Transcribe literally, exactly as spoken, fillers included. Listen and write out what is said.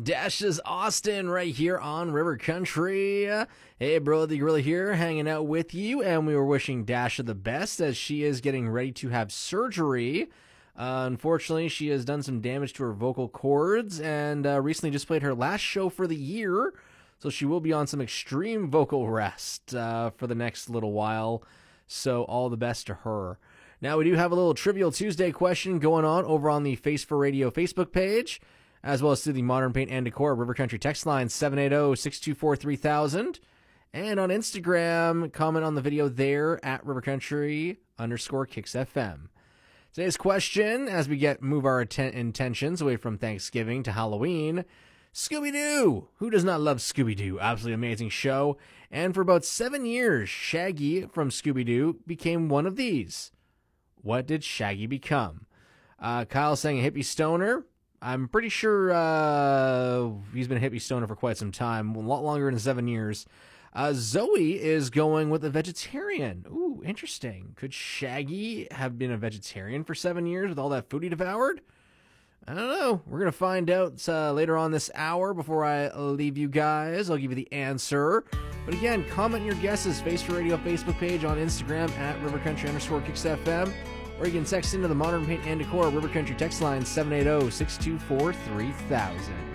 Dash is Austin right here on River Country. Hey, bro, the gorilla here, hanging out with you, and we were wishing Dasha the best as she is getting ready to have surgery. Uh, unfortunately, she has done some damage to her vocal cords and uh, recently just played her last show for the year, so she will be on some extreme vocal rest uh, for the next little while. So all the best to her. Now, we do have a little Trivial Tuesday question going on over on the Face for Radio Facebook page, as well as through the Modern Paint and Decor River Country text line seven eight zero, six two four, three thousand. And on Instagram, comment on the video there at River Country underscore Kicks F M. Today's question, as we get move our atten- intentions away from Thanksgiving to Halloween, Scooby-Doo! Who does not love Scooby-Doo? Absolutely amazing show. And for about seven years, Shaggy from Scooby-Doo became one of these. What did Shaggy become? Uh, Kyle saying a hippie stoner. I'm pretty sure uh, he's been a hippie stoner for quite some time, a lot longer than seven years. Uh, Zoe is going with a vegetarian. Ooh, interesting. Could Shaggy have been a vegetarian for seven years with all that food he devoured? I don't know. We're going to find out uh, later on this hour. Before I leave you guys, I'll give you the answer. But again, comment your guesses. Face for Radio Facebook page, on Instagram at River Country underscore Kicks F M. Or you can text into the Modern Paint and Decor River Country text line seven eight zero, six two four, three thousand.